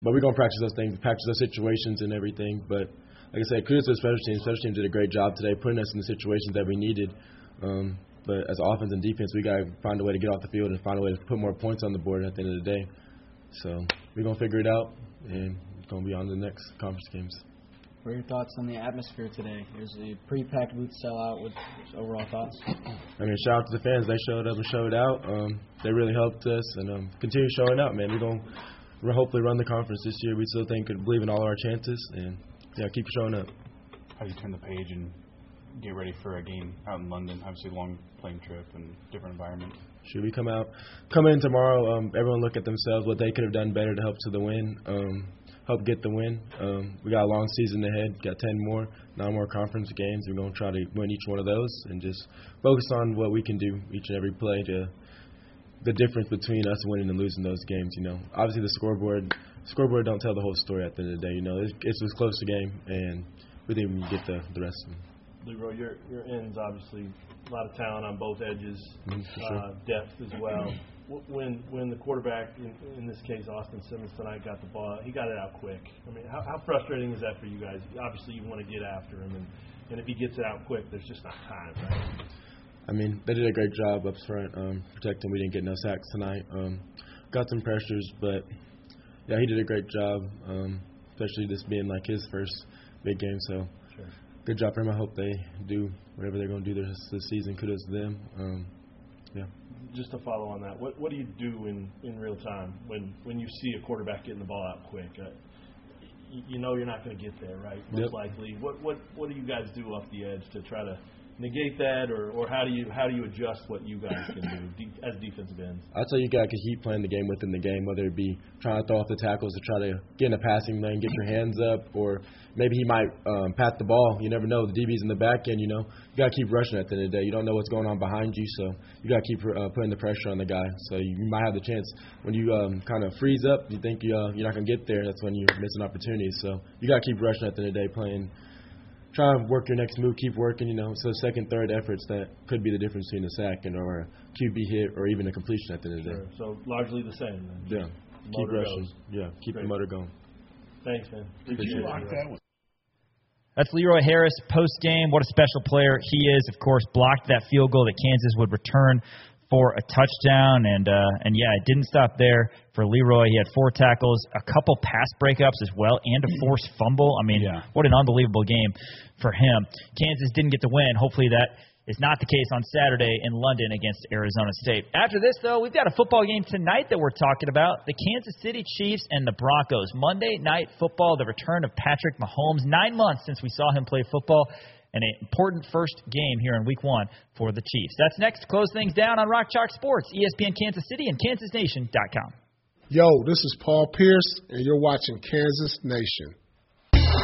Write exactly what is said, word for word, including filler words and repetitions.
But we're going to practice those things, practice those situations and everything. But like I said, kudos to the special teams. Special teams did a great job today putting us in the situations that we needed. Um, but as offense and defense, we got to find a way to get off the field and find a way to put more points on the board at the end of the day. So we're going to figure it out, and it's going to be on the next conference games. What are your thoughts on the atmosphere today? It was a pretty packed booth sellout. With overall thoughts? I mean, shout out to the fans. They showed up and showed out. Um, they really helped us, and um, continue showing out, man. We're going to hopefully run the conference this year. We still think and believe in all our chances, and yeah, keep showing up. How do you turn the page and get ready for a game out in London? Obviously, long plane trip and different environment. Should we come out, come in tomorrow? Um, everyone look at themselves, what they could have done better to help to the win. Um, help get the win. Um, we got a long season ahead. Got ten more, nine more conference games. We're going to try to win each one of those and just focus on what we can do each and every play to the difference between us winning and losing those games. You know, obviously the scoreboard, scoreboard don't tell the whole story at the end of the day. You know, it's, it's a close game, and we think we can get the the rest of them. Leroy, your your ends obviously a lot of talent on both edges, mm-hmm, sure. uh, depth as well. When when the quarterback, in, in this case Austin Simmons tonight, got the ball, he got it out quick. I mean, how, how frustrating is that for you guys? Obviously, you want to get after him, and, and if he gets it out quick, there's just not time, right? I mean, they did a great job up front um, protecting. We didn't get no sacks tonight. Um, got some pressures, but yeah, he did a great job, um, especially this being like his first big game. So sure. Good job for him. I hope they do whatever they're going to do this, this season. Kudos to them. Um, yeah. Just to follow on that, what what do you do in, in real time when, when you see a quarterback getting the ball out quick? Uh, you, you know you're not going to get there, right? Most yep. likely. What what what do you guys do off the edge to try to negate that, or, or how do you how do you adjust what you guys can do de- as defensive ends? I'll tell you, guys can keep playing the game within the game, whether it be trying to throw off the tackles to try to get in a passing lane, get your hands up, or maybe he might um, pat the ball. You never know. The D B's in the back end, you know. You got to keep rushing at the end of the day. You don't know what's going on behind you, so you got to keep uh, putting the pressure on the guy. So you, you might have the chance. When you um, kind of freeze up, you think you, uh, you're not going to get there. That's when you miss an opportunity. So you got to keep rushing at the end of the day, playing. Try to work your next move, keep working, you know. So second, third efforts, that could be the difference between a sack and or a Q B hit or even a completion at the end of the sure. day. So largely the same then. Yeah. Keep rushing. Goes. Yeah. Keep Great. the motor going. Thanks, man. Appreciate you it. that one. That's Leroy Harris post-game. What a special player he is. Of course, blocked that field goal that Kansas would return for a touchdown. And, uh, and yeah, it didn't stop there for Leroy. He had four tackles, a couple pass breakups as well, and a forced fumble. I mean, yeah. What an unbelievable game for him. Kansas didn't get the win. Hopefully that is not the case on Saturday in London against Arizona State. After this, though, we've got a football game tonight that we're talking about. The Kansas City Chiefs and the Broncos. Monday Night Football, the return of Patrick Mahomes. Nine months since we saw him play football. And an important first game here in week one for the Chiefs. That's next to close things down on Rock Chalk Sports, E S P N Kansas City and Kansas Nation dot com. Yo, this is Paul Pierce, and you're watching Kansas Nation.